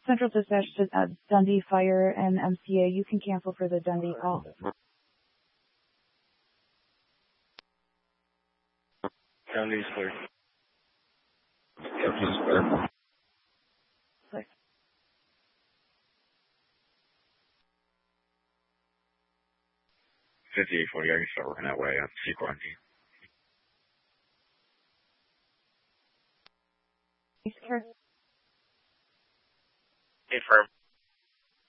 Central Dispatch to Dundee Fire and MCA. You can cancel for the Dundee call. Dundee's clear. Dundee's clear. Clear. 5840, I can start working that way on Sequan. Secure. Confirm.